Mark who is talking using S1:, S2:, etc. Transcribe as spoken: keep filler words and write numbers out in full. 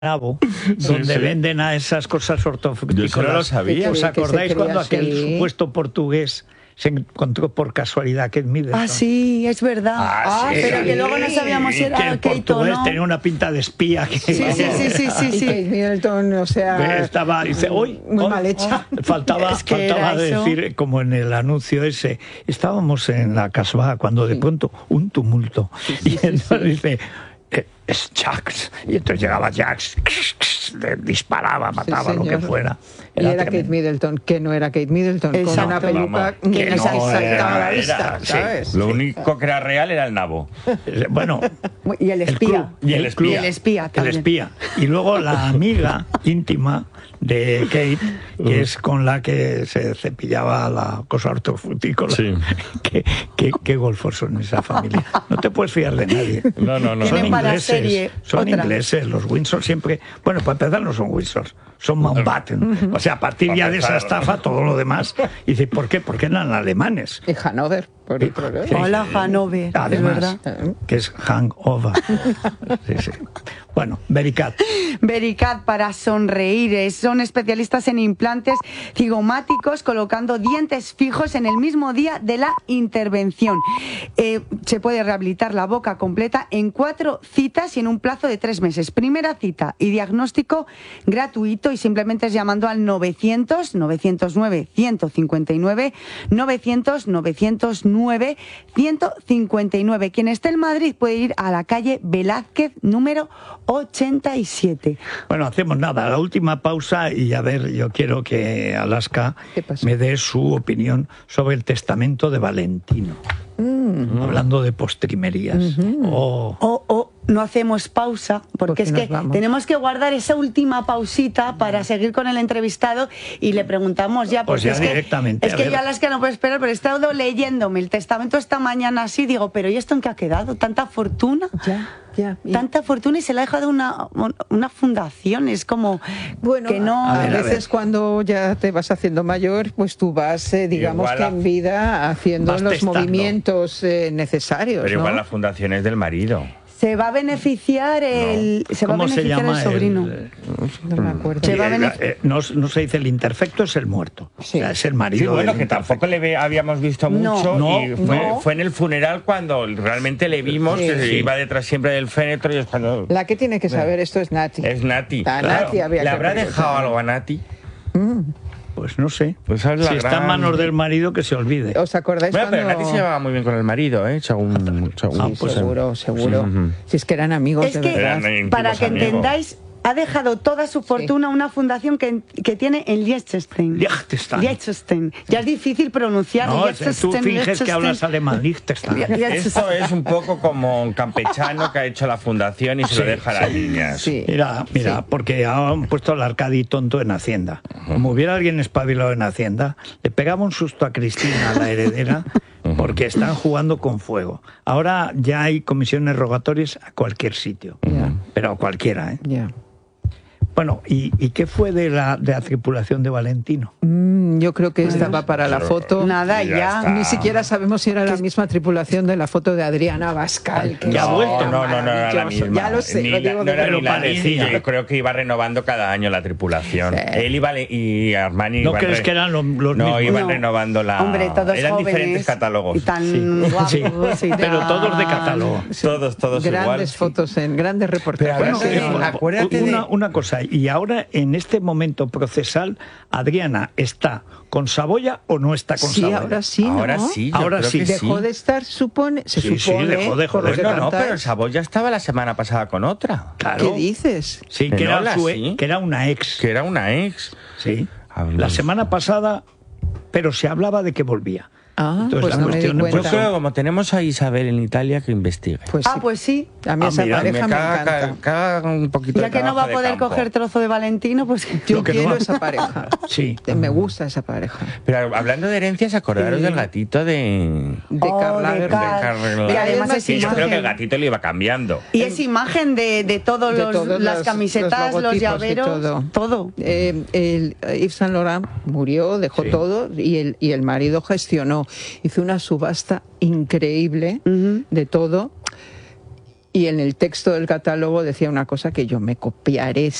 S1: Nabo, donde sí, sí. venden a esas cosas hortofrutícolas.
S2: Yo no lo sabía.
S1: ¿Os acordáis cuando
S3: así?
S1: aquel supuesto portugués se encontró por casualidad a Kate Middleton?
S3: Ah, sí, es verdad.
S1: Ah,
S3: ah
S1: sí,
S3: pero
S1: sí.
S3: que luego no sabíamos si era
S1: que el
S3: Kate
S1: portugués
S3: o no.
S1: tenía una pinta de espía. Que,
S3: sí, sí, sí, sí, sí, sí.
S4: Kate Middleton, o sea,
S1: estaba, dice, hoy
S4: muy
S1: hoy,
S4: mal hecha.
S1: Faltaba,
S3: es que
S1: faltaba
S3: era
S1: decir,
S3: eso.
S1: como en el anuncio ese, estábamos en la Casbah cuando de pronto un tumulto.
S4: Sí, sí,
S1: y
S4: sí,
S1: entonces
S4: sí.
S1: dice, eh, es Jax. Y entonces llegaba Jax, le disparaba, mataba
S4: Sí,
S1: lo que
S4: señor.
S1: fuera.
S4: Y era
S1: tremendo.
S4: Kate Middleton, que no era Kate Middleton,
S3: Exacto.
S4: con una peluca
S1: Que
S4: que
S1: no
S4: nos saltaba a la
S1: era,
S4: vista,
S1: era, sí.
S4: ¿sabes?
S2: Lo único que era real era el nabo.
S1: Bueno,
S3: Y el espía.
S1: club,
S2: Y el espía.
S3: Y el espía
S1: el
S3: también.
S1: espía. Y luego la amiga íntima de Kate, que es con la que se cepillaba la cosa hortofrutícola.
S2: Sí.
S1: ¿Qué, qué, qué golfos son esa familia? No te puedes fiar de nadie.
S2: No, no, no.
S1: Son
S3: Tienen para
S1: ingleses.
S3: serie
S1: Son
S3: otra.
S1: ingleses. Los Windsor siempre... Bueno, para empezar no son Windsor, son Mountbatten. O sea, a partir
S2: Para
S1: ya de esa
S2: empezar.
S1: estafa, todo lo demás. Y dice, ¿por qué? Porque eran alemanes.
S4: Y Hanover, por otro lado.
S1: Sí.
S3: Hola, Hanover,
S1: Además,
S3: es verdad.
S1: que es hangover. Sí, sí. Bueno, Vericat.
S3: Vericat para sonreír. eh, Son especialistas en implantes cigomáticos colocando dientes fijos en el mismo día de la intervención. Eh, se puede rehabilitar la boca completa en cuatro citas y en un plazo de tres meses. Primera cita y diagnóstico gratuito y simplemente es llamando al novecientos, novecientos nueve, ciento cincuenta y nueve, novecientos, novecientos nueve, ciento cincuenta y nueve. Quien esté en Madrid puede ir a la calle Velázquez número ochenta y siete.
S1: Bueno, hacemos nada, la última pausa y a ver, yo quiero que Alaska
S4: ¿Qué pasa?
S1: me dé su opinión sobre el testamento de Valentino.
S4: Mm.
S1: Hablando de postrimerías. Oh.
S3: O, o no hacemos pausa, porque
S4: Porque
S3: es
S4: nos
S3: que
S4: vamos.
S3: tenemos que guardar esa última pausita para seguir con el entrevistado y le preguntamos ya.
S1: Pues
S3: Porque
S1: ya
S3: es que,
S1: directamente,
S3: es
S1: a
S3: que
S1: ver.
S3: yo a las que no puedo esperar, pero he estado leyéndome el testamento esta mañana así, digo, pero ¿y esto en qué ha quedado? ¿Tanta fortuna?
S4: Ya, ya. Y-
S3: Tanta fortuna y se la ha dejado una, una fundación, es como
S4: Bueno,
S3: que no...
S4: a,
S1: A ver, a
S4: veces
S1: ver.
S4: cuando ya te vas haciendo mayor, pues tú vas, eh, digamos
S2: Igual
S4: que
S2: la-
S4: en vida, haciendo
S1: vas
S4: los
S1: testando.
S4: movimientos eh, necesarios,
S2: Pero
S4: ¿no?
S2: igual la fundación es del marido.
S3: Se va a beneficiar el, se va a
S1: ¿Cómo se
S3: beneficiar
S1: llama
S3: el sobrino.
S1: el-
S4: No me acuerdo.
S3: Se va a
S1: Eh,
S3: benef-
S1: eh, no, no se dice el imperfecto, es el muerto.
S4: Sí.
S1: O sea, es el
S2: Sí,
S1: marido.
S2: bueno,
S1: del
S2: que
S1: imperfecto.
S2: tampoco le ve- habíamos visto
S3: No.
S2: mucho
S1: No,
S2: y fue,
S3: no.
S2: fue en el funeral cuando realmente le vimos
S4: Sí,
S2: que se
S1: sí.
S2: iba detrás siempre del féretro y es cuando...
S4: La que tiene que saber esto es Nati.
S2: Es Nati.
S4: A
S2: claro.
S4: Nati había
S2: ¿Le
S4: que
S2: habrá
S4: preguntar.
S2: dejado algo a Nati?
S1: Pues no sé.
S2: Pues es la
S1: si está en
S2: gran-
S1: manos del marido, que se olvide.
S4: ¿Os acordáis
S2: Bueno, pero
S4: cuando...?
S2: Nati se llevaba muy bien con el marido, ¿eh? Según... según
S1: Ah,
S4: Sí,
S1: pues,
S4: seguro, seguro.
S2: Ujú.
S4: Si es que eran amigos,
S3: Es
S4: de
S3: que,
S4: verdad.
S2: Eran íntimos
S3: para que
S2: amigos.
S3: entendáis, ha dejado toda su fortuna a una fundación que, que tiene en Liechtenstein.
S1: Liechtenstein.
S3: Liechtenstein. Ya es difícil pronunciar.
S1: No,
S3: Liechtenstein,
S1: tú finges que
S3: Liechtenstein.
S1: hablas alemán. Liechtenstein.
S2: Esto es un poco como un campechano que ha hecho la fundación y se lo
S1: Sí,
S2: deja a las niñas.
S4: Sí.
S1: Mira, mira,
S4: Sí.
S1: porque han puesto al Arcadi tonto en Hacienda. Como hubiera alguien espabilado en Hacienda, le pegaba un susto a Cristina, la heredera, porque están jugando con fuego. Ahora ya hay comisiones rogatorias a cualquier sitio,
S4: Ya,
S1: pero a cualquiera, ¿eh?
S4: ya.
S1: Bueno, ¿y, y qué fue de la, de la tripulación de Valentino?
S4: Mm, yo creo que estaba para la
S2: Pero-
S4: foto.
S3: Nada,
S2: Ya
S3: ya.
S2: está.
S4: Ni siquiera sabemos si era la misma tripulación de la foto de Adriana Bascal. que
S1: Ya ha
S4: es
S1: vuelto.
S2: No, no, no, no era la
S4: maravilloso.
S2: misma.
S4: Ya lo sé,
S2: Ni
S4: lo
S2: la-
S4: digo
S2: no
S4: de
S2: era
S1: Pero
S2: ni la de
S1: parecía.
S2: sí, yo creo que iba renovando cada año la tripulación.
S4: Sí.
S2: Él iba le- y Armani
S1: ¿No
S2: iban
S1: crees
S2: re-
S1: que eran lo- los
S2: No,
S1: mismos?
S2: iban
S3: No.
S2: renovando la...
S3: Hombre, todos
S2: Eran
S3: jóvenes
S2: diferentes catálogos.
S3: y tan
S1: Sí.
S3: guapos.
S1: Sí.
S3: y
S1: Pero
S3: tan-
S1: todos de catálogo.
S2: Todos, todos igual.
S4: Grandes
S2: sí.
S4: fotos, en grandes reportajes.
S2: Pero
S1: Bueno,
S2: Acuérdate-
S1: eh,
S2: acuérdate
S1: una,
S2: de-
S1: una cosa, y ahora en este momento procesal, Adriana está con Saboya o no está con
S4: Sí,
S1: Saboya.
S4: ahora sí, ¿no?
S2: Ahora sí, yo
S1: Ahora
S2: creo
S1: sí.
S2: que
S4: Dejó
S2: sí.
S4: de estar, supone, se
S1: Sí, sí,
S4: supone,
S1: dejó, dejó,
S4: por lo que
S1: dejó.
S2: No, no,
S4: cantáis.
S2: pero el Saboya estaba la semana pasada con otra.
S1: Claro.
S4: ¿Qué dices?
S1: Sí, que era,
S2: Enola,
S1: su-
S2: sí.
S1: que era una ex.
S2: Que era una ex.
S1: Sí.
S2: Hablamos.
S1: La semana pasada, pero se hablaba de que volvía.
S4: Ah,
S1: Entonces,
S4: pues
S1: la
S4: no me di
S1: cuestión es,
S2: Yo
S4: cuenta.
S1: pues,
S2: creo que como tenemos a Isabel en Italia, que investigue.
S4: Pues
S3: Ah,
S4: sí.
S3: pues sí.
S4: A mí
S1: Ah,
S4: esa
S1: mira,
S4: pareja me,
S2: caga,
S4: encanta.
S2: caga un poquito
S3: Ya
S2: de
S3: que no va a
S2: trabajo de
S3: poder
S2: campo.
S3: coger trozo de Valentino, pues...
S4: Yo
S1: Lo que no
S4: quiero
S1: va-
S4: esa pareja.
S1: Sí.
S4: Me gusta esa pareja.
S2: Pero hablando de herencias, acordaros
S4: Sí.
S2: del gatito de...
S4: De
S3: Oh,
S4: Carla
S3: de
S4: Guerrero.
S3: Car-
S2: Carla-
S3: Y además
S4: Además,
S3: es
S2: Y yo creo que el
S3: imagen.
S2: gatito le iba cambiando.
S3: Y es imagen de, de todos
S4: De
S3: los,
S4: todos
S3: las
S4: los-
S3: camisetas,
S4: los
S3: los,
S4: logotipos y
S3: llaveros,
S4: todo.
S3: todo.
S4: Eh, el, Yves Saint Laurent murió, dejó
S2: Sí.
S4: todo y el, y el marido gestionó. Hizo una subasta increíble
S3: Ujú.
S4: de todo. y en el texto del catálogo decía una cosa que yo me copiaré